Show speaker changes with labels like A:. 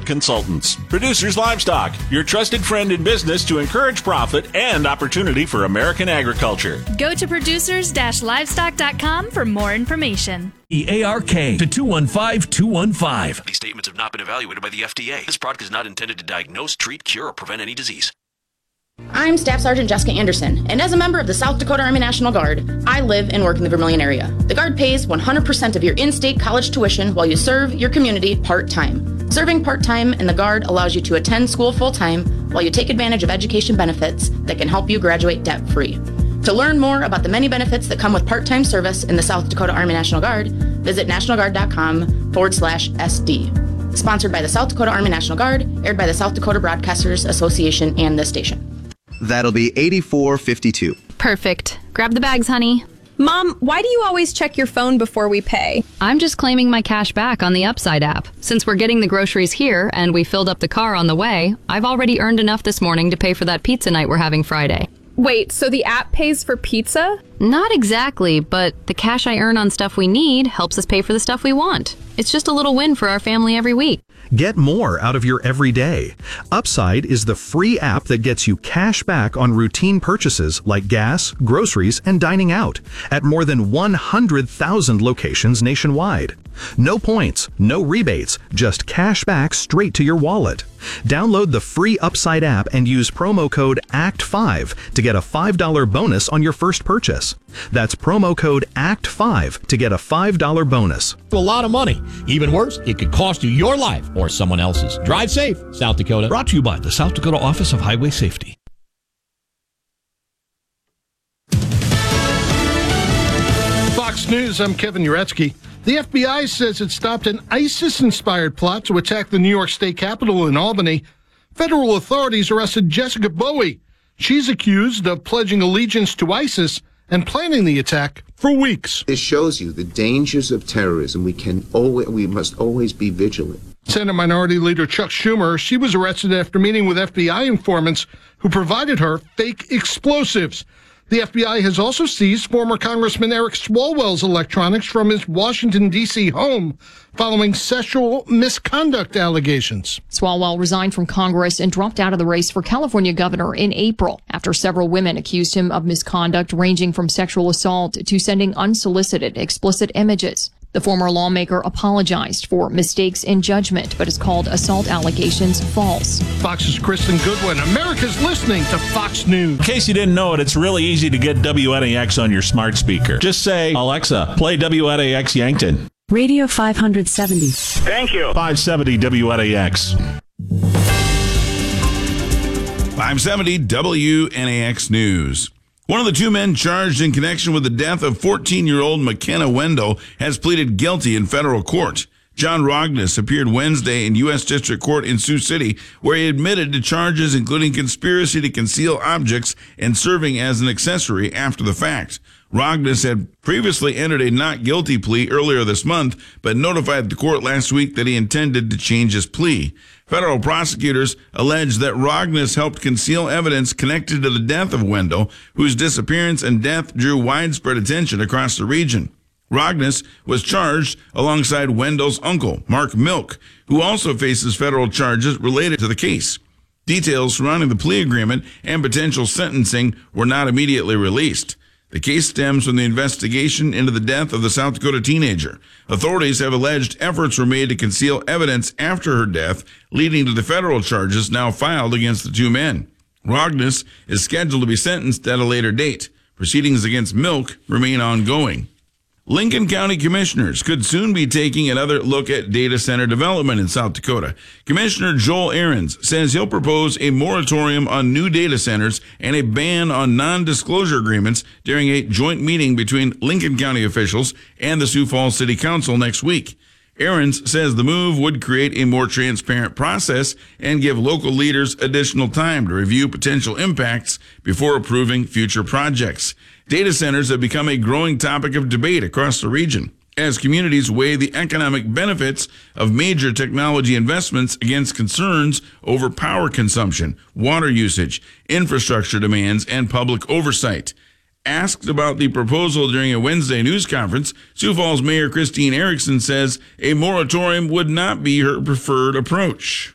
A: Consultants. Producers Livestock, your trusted friend in business to encourage profit and opportunity for American agriculture.
B: Go to producers-livestock.com for more information.
C: ARK to 215-215.
D: These statements have not been evaluated by the FDA. This product is not intended to diagnose, treat, cure, or prevent any disease.
E: I'm Staff Sergeant Jessica Anderson, and as a member of the South Dakota Army National Guard, I live and work in the Vermilion area. The Guard pays 100% of your in-state college tuition while you serve your community part-time. Serving part-time in the Guard allows you to attend school full-time while you take advantage of education benefits that can help you graduate debt-free. To learn more about the many benefits that come with part-time service in the South Dakota Army National Guard, visit nationalguard.com/SD. Sponsored by the South Dakota Army National Guard, aired by the South Dakota Broadcasters Association and this station.
F: That'll be $84.52.
G: Perfect. Grab the bags, honey.
H: Mom, why do you always check your phone before we pay?
G: I'm just claiming my cash back on the Upside app. Since we're getting the groceries here and we filled up the car on the way, I've already earned enough this morning to pay for that pizza night we're having Friday.
H: Wait, so the app pays for pizza?
G: Not exactly, but the cash I earn on stuff we need helps us pay for the stuff we want. It's just a little win for our family every week.
I: Get more out of your everyday. Upside is the free app that gets you cash back on routine purchases like gas, groceries, and dining out at more than 100,000 locations nationwide. No points, no rebates, just cash back straight to your wallet. Download the free Upside app and use promo code ACT5 to get a $5 bonus on your first purchase. That's promo code ACT5 to get a $5 bonus.
J: A lot of money. Even worse, it could cost you your life or someone else's. Drive safe, South Dakota.
C: Brought to you by the South Dakota Office of Highway Safety.
K: Fox News, I'm Kevin Uretsky. The FBI says it stopped an ISIS-inspired plot to attack the New York State Capitol in Albany. Federal authorities arrested Jessica Bowie. She's accused of pledging allegiance to ISIS and planning the attack for weeks.
L: This shows you the dangers of terrorism. We must always be vigilant.
K: Senate Minority Leader Chuck Schumer, she was arrested after meeting with FBI informants who provided her fake explosives. The FBI has also seized former Congressman Eric Swalwell's electronics from his Washington, D.C. home following sexual misconduct allegations.
M: Swalwell resigned from Congress and dropped out of the race for California governor in April after several women accused him of misconduct ranging from sexual assault to sending unsolicited, explicit images. The former lawmaker apologized for mistakes in judgment, but has called assault allegations false.
K: Fox's Kristen Goodwin. America's listening to Fox News.
A: In case you didn't know it, it's really easy to get WNAX on your smart speaker. Just say, Alexa, play WNAX Yankton.
N: Radio 570.
A: Thank you. 570 WNAX.
O: 570 WNAX News. One of the two men charged in connection with the death of 14-year-old McKenna Wendell has pleaded guilty in federal court. John Rogness appeared Wednesday in U.S. District Court in Sioux City, where he admitted to charges including conspiracy to conceal objects and serving as an accessory after the fact. Rogness had previously entered a not guilty plea earlier this month, but notified the court last week that he intended to change his plea. Federal prosecutors allege that Rogness helped conceal evidence connected to the death of Wendell, whose disappearance and death drew widespread attention across the region. Rogness was charged alongside Wendell's uncle, Mark Milk, who also faces federal charges related to the case. Details surrounding the plea agreement and potential sentencing were not immediately released. The case stems from the investigation into the death of the South Dakota teenager. Authorities have alleged efforts were made to conceal evidence after her death, leading to the federal charges now filed against the two men. Rogness is scheduled to be sentenced at a later date. Proceedings against Milk remain ongoing. Lincoln County commissioners could soon be taking another look at data center development in South Dakota. Commissioner Joel Ahrens says he'll propose a moratorium on new data centers and a ban on non-disclosure agreements during a joint meeting between Lincoln County officials and the Sioux Falls City Council next week. Ahrens says the move would create a more transparent process and give local leaders additional time to review potential impacts before approving future projects. Data centers have become a growing topic of debate across the region as communities weigh the economic benefits of major technology investments against concerns over power consumption, water usage, infrastructure demands, and public oversight. Asked about the proposal during a Wednesday news conference, Sioux Falls Mayor Christine Erickson says a moratorium would not be her preferred approach.